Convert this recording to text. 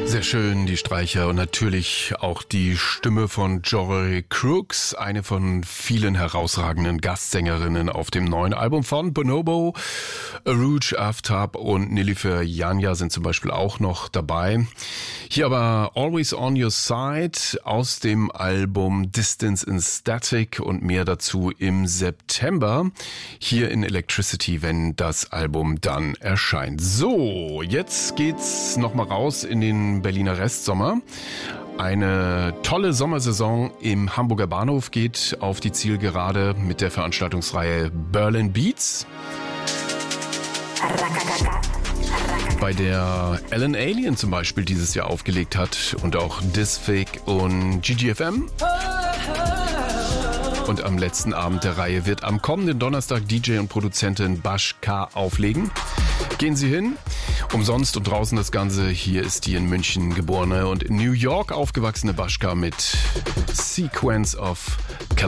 Sehr schön, die Streicher und natürlich auch die Stimme von Jory Crooks, eine von vielen herausragenden Gastsängerinnen auf dem neuen Album von Bonobo. Arooj Aftab und Nilüfer Yanya sind zum Beispiel auch noch dabei. Hier aber Always on Your Side aus dem Album Distance in Static und mehr dazu im September hier in Electricity, wenn das Album dann erscheint. So, jetzt geht's nochmal raus in den Berliner Restsommer. Eine tolle Sommersaison im Hamburger Bahnhof geht auf die Zielgerade mit der Veranstaltungsreihe Berlin Beats, bei der Alan Alien zum Beispiel dieses Jahr aufgelegt hat und auch Disfig und GGFM. Und am letzten Abend der Reihe wird am kommenden Donnerstag DJ und Produzentin Bash K auflegen. Gehen Sie hin, umsonst und draußen das Ganze. Hier ist die in München geborene und in New York aufgewachsene Bash K mit Sequence of Calendar.